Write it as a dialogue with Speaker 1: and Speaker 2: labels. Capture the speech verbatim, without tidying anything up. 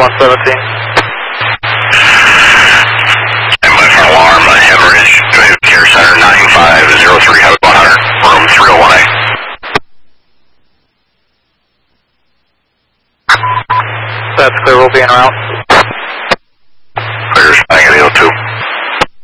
Speaker 1: one seventeen.
Speaker 2: And by for alarm, a hemorrhage, Care Center nine five zero three, one hundred, room three oh one A.
Speaker 1: That's clear, we'll be en route.